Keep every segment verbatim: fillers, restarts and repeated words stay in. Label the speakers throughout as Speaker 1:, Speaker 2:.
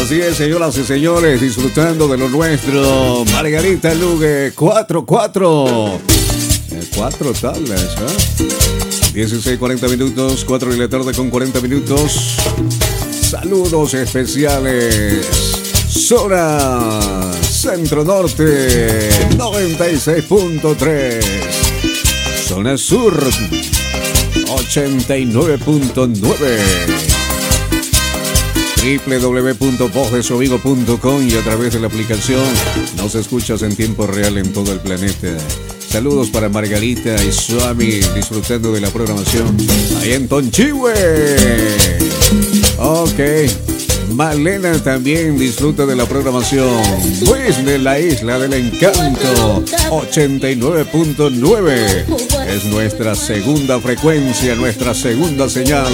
Speaker 1: Así es, señoras y señores, disfrutando de lo nuestro. Margarita Lugue, cuatro cuatro. Cuatro tablas, ¿eh? dieciséis cuarenta minutos, cuatro de la tarde con cuarenta minutos. Saludos especiales. Zona Centro Norte, noventa y seis punto tres. Zona Sur, ochenta y nueve punto nueve. doble u doble u doble u punto voz de su amigo punto com y a través de la aplicación nos escuchas en tiempo real en todo el planeta. Saludos para Margarita y Suami disfrutando de la programación ahí en Tonchihue. Ok, Malena también disfruta de la programación. Luis de la Isla del Encanto, ochenta y nueve punto nueve. Es nuestra segunda frecuencia, nuestra segunda señal.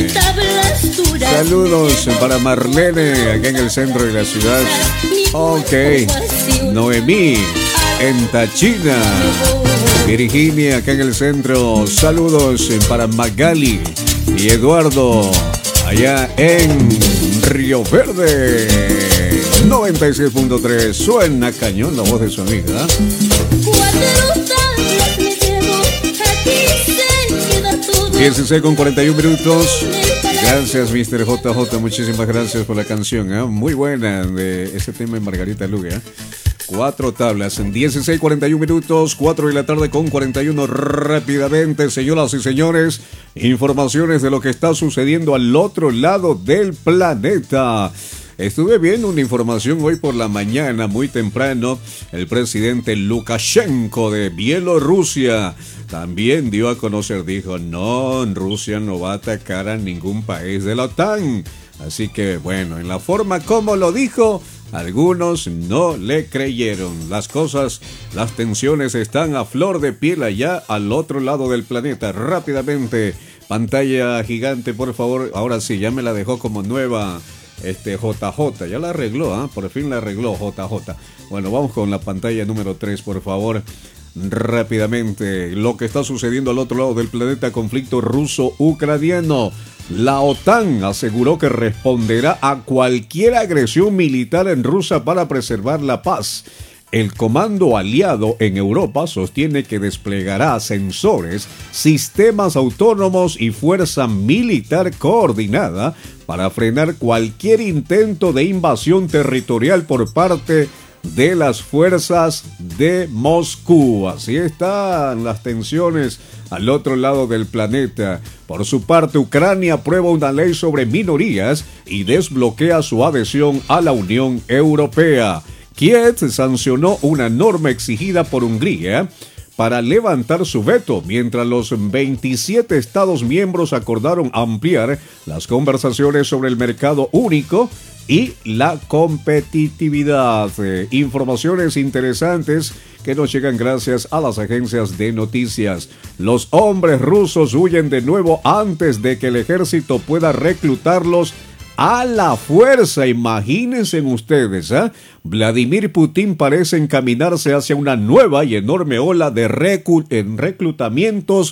Speaker 1: Saludos para Marlene, acá en el centro de la ciudad. Ok, Noemí, en Tachina. Virginia, acá en el centro. Saludos para Magali y Eduardo, allá en Río Verde. noventa y seis punto tres. Suena cañón la voz de su amiga. dieciséis con cuarenta y uno minutos. Gracias, mister J J. Muchísimas gracias por la canción, ¿eh? Muy buena de ese tema de Margarita Lugue, ¿eh? Cuatro tablas en dieciséis cuarenta y uno minutos, cuatro de la tarde con cuarenta y uno. Rápidamente, señoras y señores, informaciones de lo que está sucediendo al otro lado del planeta. Estuve viendo una información hoy por la mañana, muy temprano. El presidente Lukashenko de Bielorrusia también dio a conocer, dijo, no, Rusia no va a atacar a ningún país de la OTAN. Así que, bueno, en la forma como lo dijo, algunos no le creyeron. Las cosas, las tensiones están a flor de piel allá al otro lado del planeta. Rápidamente, pantalla gigante, por favor. Ahora sí, ya me la dejó como nueva. Este J J, ya la arregló, ¿eh? Por fin la arregló J J. Bueno, vamos con la pantalla número tres, por favor. Rápidamente, lo que está sucediendo al otro lado del planeta, conflicto ruso-ucraniano. La OTAN aseguró que responderá a cualquier agresión militar en Rusia para preservar la paz. El comando aliado en Europa sostiene que desplegará sensores, sistemas autónomos y fuerza militar coordinada para frenar cualquier intento de invasión territorial por parte de las fuerzas de Moscú. Así están las tensiones al otro lado del planeta. Por su parte, Ucrania aprueba una ley sobre minorías y desbloquea su adhesión a la Unión Europea. Kiev sancionó una norma exigida por Hungría para levantar su veto, mientras los veintisiete Estados miembros acordaron ampliar las conversaciones sobre el mercado único y la competitividad. Eh, informaciones interesantes que nos llegan gracias a las agencias de noticias. Los hombres rusos huyen de nuevo antes de que el ejército pueda reclutarlos a la fuerza. Imagínense ustedes, ¿eh? Vladimir Putin parece encaminarse hacia una nueva y enorme ola de recu- en reclutamientos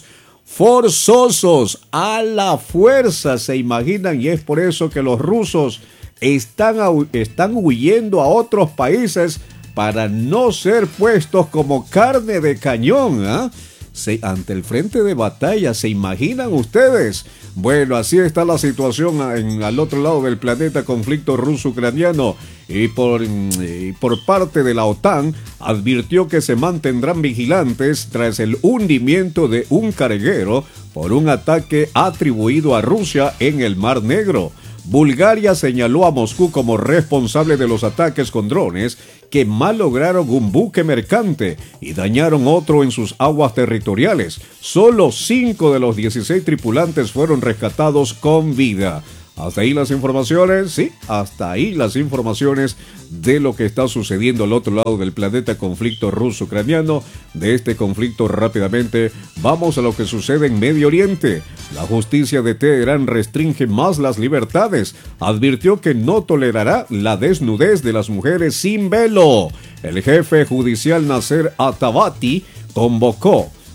Speaker 1: forzosos a la fuerza, se imaginan, y es por eso que los rusos están, están huyendo a otros países para no ser puestos como carne de cañón, ¿eh? Se, ante el frente de batalla, ¿se imaginan ustedes? Bueno, así está la situación en, al otro lado del planeta, conflicto ruso-ucraniano. Y por, y por parte de la OTAN, advirtió que se mantendrán vigilantes tras el hundimiento de un carguero por un ataque atribuido a Rusia en el Mar Negro. Bulgaria señaló a Moscú como responsable de los ataques con drones que malograron un buque mercante y dañaron otro en sus aguas territoriales. Solo cinco de los dieciséis tripulantes fueron rescatados con vida. Hasta ahí las informaciones, sí, hasta ahí las informaciones de lo que está sucediendo al otro lado del planeta, conflicto ruso-ucraniano. De este conflicto rápidamente vamos a lo que sucede en Medio Oriente. La justicia de Teherán restringe más las libertades. Advirtió que no tolerará la desnudez de las mujeres sin velo. El jefe judicial Nasser Atabati convocó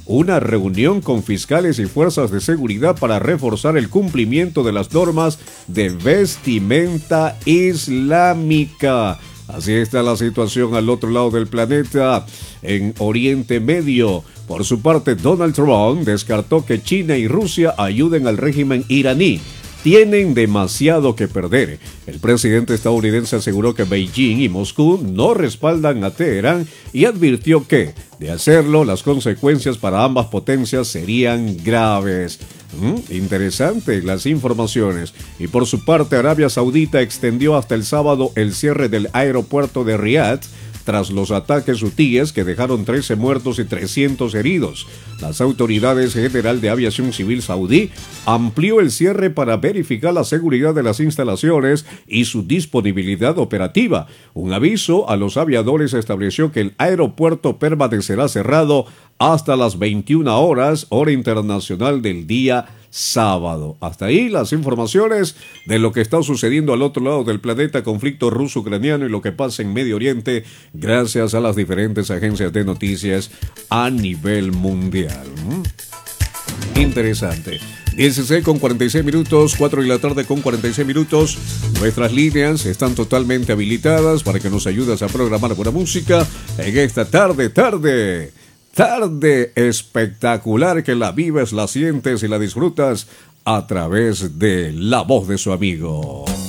Speaker 1: una reunión con fiscales y fuerzas de seguridad para reforzar el cumplimiento de las normas de vestimenta islámica. Así está la situación al otro lado del planeta, en Oriente Medio. Por su parte, Donald Trump descartó que China y Rusia ayuden al régimen iraní. Tienen demasiado que perder. El presidente estadounidense aseguró que Beijing y Moscú no respaldan a Teherán y advirtió que, de hacerlo, las consecuencias para ambas potencias serían graves. ¿Mm? Interesante las informaciones. Y por su parte, Arabia Saudita extendió hasta el sábado el cierre del aeropuerto de Riad tras los ataques hutíes que dejaron trece muertos y trescientos heridos. Las autoridades general de aviación civil saudí amplió el cierre para verificar la seguridad de las instalaciones y su disponibilidad operativa. Un aviso a los aviadores estableció que el aeropuerto permanecerá cerrado hasta las veintiuna horas, hora internacional del día sábado. Hasta ahí las informaciones de lo que está sucediendo al otro lado del planeta, conflicto ruso-ucraniano y lo que pasa en Medio Oriente, gracias a las diferentes agencias de noticias a nivel mundial. ¿Mm? Interesante. dieciséis con cuarenta y seis minutos, cuatro de la tarde con cuarenta y seis minutos. Nuestras líneas están totalmente habilitadas para que nos ayudes a programar buena música en esta tarde, tarde. Tarde espectacular que la vives, la sientes y la disfrutas a través de la voz de su amigo.